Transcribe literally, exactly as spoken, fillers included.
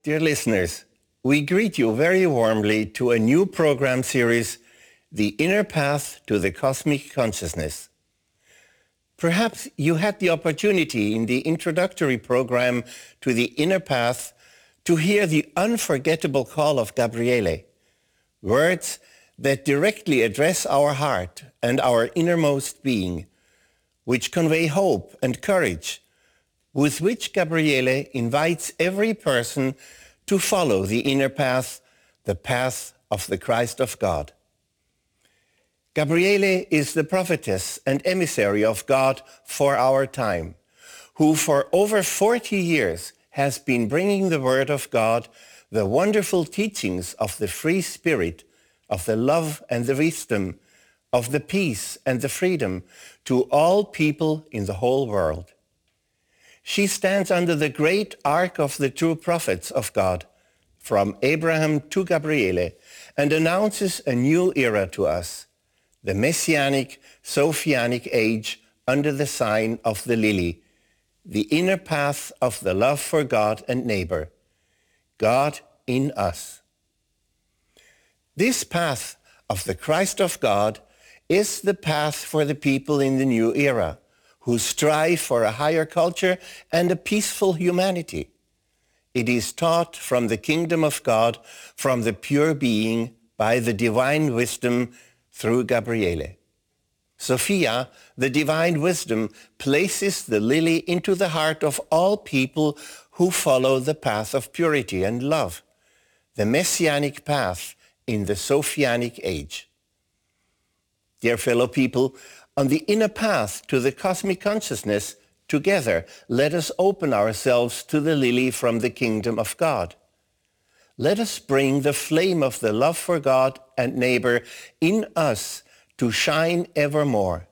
Dear listeners, we greet you very warmly to a new program series, The Inner Path to the Cosmic Consciousness. Perhaps you had the opportunity in the introductory program to The Inner Path to hear the unforgettable call of Gabriele, words that directly address our heart and our innermost being, which convey hope and courage, with which Gabriele invites every person to follow the inner path, the path of the Christ of God. Gabriele is the prophetess and emissary of God for our time, who for over forty years has been bringing the Word of God, the wonderful teachings of the free spirit, of the love and the wisdom, of the peace and the freedom to all people in the whole world. She stands under the great arc of the true prophets of God, from Abraham to Gabriele, and announces a new era to us, the Messianic, Sophianic age under the sign of the lily, the inner path of the love for God and neighbor, God in us. This path of the Christ of God is the path for the people in the new era, who strive for a higher culture and a peaceful humanity. It is taught from the kingdom of God, from the pure being, by the divine wisdom through Gabriele. Sophia, the divine wisdom, places the lily into the heart of all people who follow the path of purity and love, the messianic path in the Sophianic age. Dear fellow people, on the inner path to the cosmic consciousness, together, let us open ourselves to the lily from the kingdom of God. Let us bring the flame of the love for God and neighbor in us to shine evermore.